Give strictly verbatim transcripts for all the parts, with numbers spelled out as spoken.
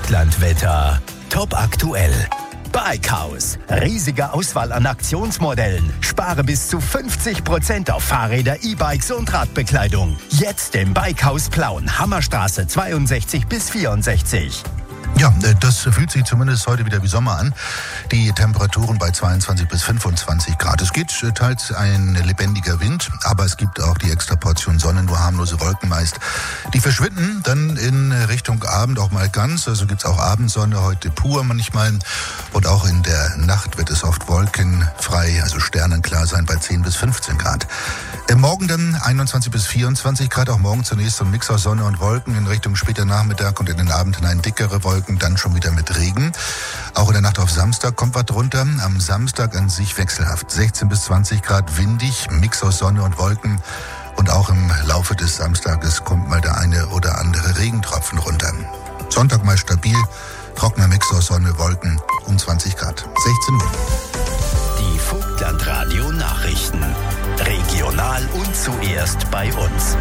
Vogtlandwetter. Top aktuell. Bikehaus. Riesige Auswahl an Aktionsmodellen. Spare bis zu fünfzig Prozent auf Fahrräder, E-Bikes und Radbekleidung. Jetzt im Bikehaus Plauen. Hammerstraße zweiundsechzig bis vierundsechzig. Ja, das fühlt sich zumindest heute wieder wie Sommer an. Die Temperaturen bei zweiundzwanzig bis fünfundzwanzig Grad. Es geht teils ein lebendiger Wind, aber es gibt auch die extra Portion Sonne, nur harmlose Wolken meist. Die verschwinden dann in Richtung Abend auch mal ganz. Also gibt's auch Abendsonne, heute pur manchmal. Und auch in der Nacht wird es oft wolkenfrei, also sternenklar sein bei zehn bis fünfzehn Grad. Morgen dann einundzwanzig bis vierundzwanzig Grad. Auch morgen zunächst so ein Mix aus Sonne und Wolken. In Richtung später Nachmittag und in den Abend hinein dickere Wolken, dann schon wieder mit Regen. Auch in der Nacht auf Samstag kommt was drunter. Am Samstag an sich wechselhaft. sechzehn bis zwanzig Grad windig, Mix aus Sonne und Wolken. Und auch im Laufe des Samstages kommt mal der eine oder andere Regentropfen runter. Sonntag mal stabil, trockener Mix aus Sonne, Wolken um zwanzig Grad. sechzehn Uhr. Die Vogtlandradio Nachrichten. Regional und zuerst bei uns.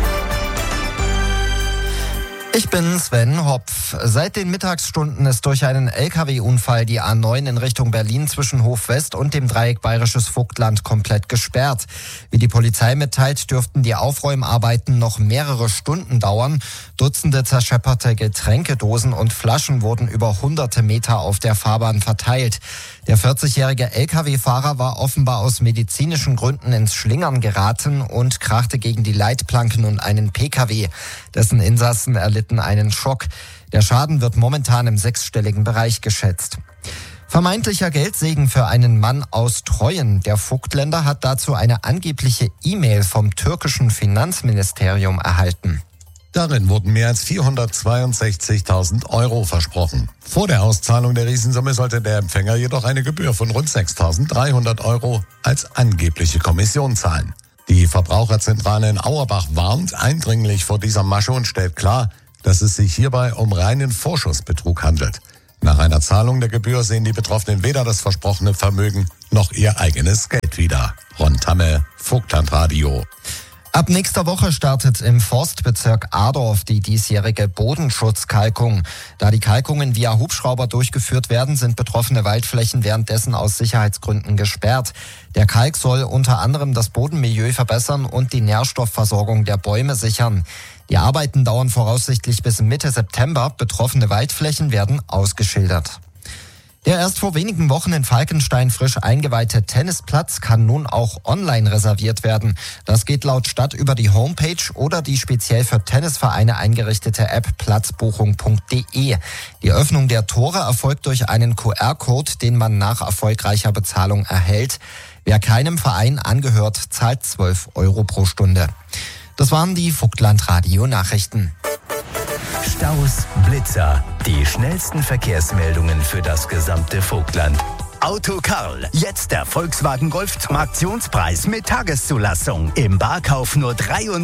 Ich bin Sven Hopf. Seit den Mittagsstunden ist durch einen L K W-Unfall die A neun in Richtung Berlin zwischen Hof West und dem Dreieck Bayerisches Vogtland komplett gesperrt. Wie die Polizei mitteilt, dürften die Aufräumarbeiten noch mehrere Stunden dauern. Dutzende zerschepperte Getränkedosen und Flaschen wurden über hunderte Meter auf der Fahrbahn verteilt. Der vierzigjährige L K W-Fahrer war offenbar aus medizinischen Gründen ins Schlingern geraten und krachte gegen die Leitplanken und einen P K W. Dessen Insassen erlitten einen Schock. Der Schaden wird momentan im sechsstelligen Bereich geschätzt. Vermeintlicher Geldsegen für einen Mann aus Treuen. Der Vogtländer hat dazu eine angebliche E-Mail vom türkischen Finanzministerium erhalten. Darin wurden mehr als vierhundertzweiundsechzigtausend Euro versprochen. Vor der Auszahlung der Riesensumme sollte der Empfänger jedoch eine Gebühr von rund sechstausenddreihundert Euro als angebliche Kommission zahlen. Die Verbraucherzentrale in Auerbach warnt eindringlich vor dieser Masche und stellt klar, dass es sich hierbei um reinen Vorschussbetrug handelt. Nach einer Zahlung der Gebühr sehen die Betroffenen weder das versprochene Vermögen noch ihr eigenes Geld wieder. Ron Tamme, Vogtlandradio. Ab nächster Woche startet im Forstbezirk Adorf die diesjährige Bodenschutzkalkung. Da die Kalkungen via Hubschrauber durchgeführt werden, sind betroffene Waldflächen währenddessen aus Sicherheitsgründen gesperrt. Der Kalk soll unter anderem das Bodenmilieu verbessern und die Nährstoffversorgung der Bäume sichern. Die Arbeiten dauern voraussichtlich bis Mitte September. Betroffene Waldflächen werden ausgeschildert. Der erst vor wenigen Wochen in Falkenstein frisch eingeweihte Tennisplatz kann nun auch online reserviert werden. Das geht laut Stadt über die Homepage oder die speziell für Tennisvereine eingerichtete App platzbuchung punkt de. Die Öffnung der Tore erfolgt durch einen Q R-Code, den man nach erfolgreicher Bezahlung erhält. Wer keinem Verein angehört, zahlt zwölf Euro pro Stunde. Das waren die Vogtlandradio-Nachrichten. Staus, Blitzer, die schnellsten Verkehrsmeldungen für das gesamte Vogtland. Auto Karl, jetzt der Volkswagen Golf zum Aktionspreis mit Tageszulassung. Im Barkauf nur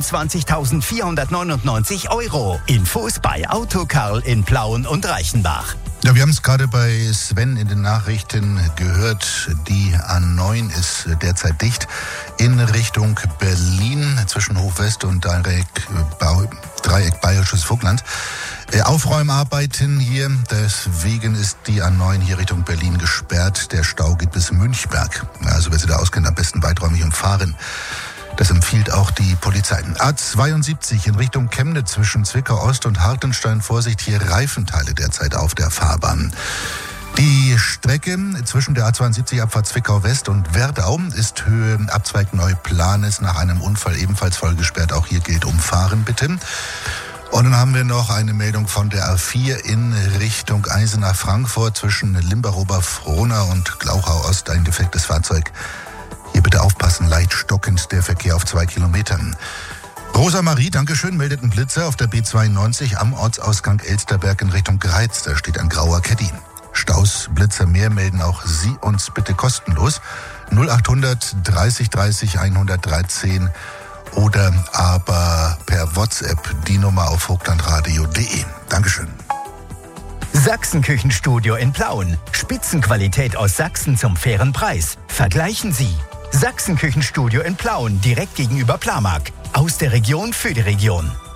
dreiundzwanzigtausendvierhundertneunundneunzig Euro. Infos bei Auto Karl in Plauen und Reichenbach. Ja, wir haben es gerade bei Sven in den Nachrichten gehört. Die A neun ist derzeit dicht in Richtung Berlin zwischen Hof West und Dreieck, Dreieck Bayerisches Vogtland. Aufräumarbeiten hier, deswegen ist die A neun hier Richtung Berlin gesperrt. Der Stau geht bis Münchberg. Also wer sich da auskennt, am besten weiträumig umfahren. Das empfiehlt auch die Polizei. A zweiundsiebzig in Richtung Chemnitz zwischen Zwickau Ost und Hartenstein. Vorsicht, hier Reifenteile derzeit auf der Fahrbahn. Die Strecke zwischen der A zweiundsiebzig Abfahrt Zwickau West und Werdau ist Höhe Abzweig Neuplanes nach einem Unfall ebenfalls voll gesperrt. Auch hier gilt umfahren bitte. Und dann haben wir noch eine Meldung von der A vier in Richtung Eisenach-Frankfurt zwischen Limberober-Frohna und Glauchau Ost. Ein defektes Fahrzeug. Hier bitte aufpassen, leicht stockend der Verkehr auf zwei Kilometern. Rosa Marie, Dankeschön, meldet einen Blitzer auf der B zweiundneunzig am Ortsausgang Elsterberg in Richtung Greiz. Da steht ein grauer Caddy. Staus, Blitzer mehr melden auch Sie uns bitte kostenlos. null achthundert dreißig dreißig hundertdreizehn oder aber per WhatsApp die Nummer auf vogtlandradio punkt de. Dankeschön. Sachsenküchenstudio in Plauen. Spitzenqualität aus Sachsen zum fairen Preis. Vergleichen Sie. Sachsenküchenstudio in Plauen, direkt gegenüber Plamark. Aus der Region für die Region.